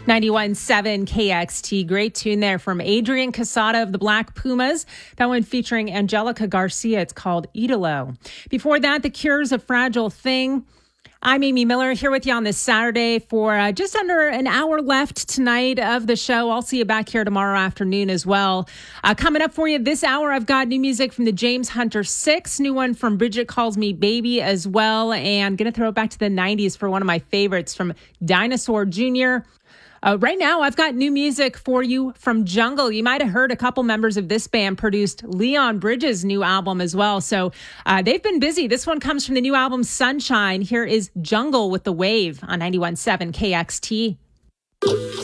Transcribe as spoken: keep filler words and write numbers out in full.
ninety-one point seven K X T. Great tune there from Adrian Casada of the Black Pumas. That one featuring Angelica Garcia. It's called Idolo. Before that, The Cure's A Fragile Thing. I'm Amy Miller here with you on this Saturday for uh, just under an hour left tonight of the show. I'll see you back here tomorrow afternoon as well. Uh, coming up for you this hour, I've got new music from the James Hunter Six, new one from Bridget Calls Me Baby as well, and going to throw it back to the nineties for one of my favorites from Dinosaur Junior Uh, right now, I've got new music for you from Jungle. You might have heard a couple members of this band produced Leon Bridges' new album as well. So uh, they've been busy. This one comes from the new album Sunshine. Here is Jungle with The Wave on ninety-one point seven K X T.